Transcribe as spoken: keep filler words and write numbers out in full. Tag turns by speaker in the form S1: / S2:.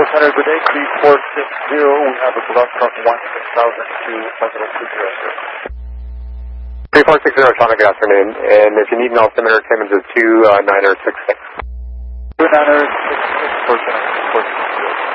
S1: Center, good day, three four six zero. We have a block from one six thousand to one zero two zero, sir.
S2: three four six zero, Shauna, good afternoon. And if you need an altimeter, Simmons is two niner six six.
S1: two niner six six, four seven four six zero.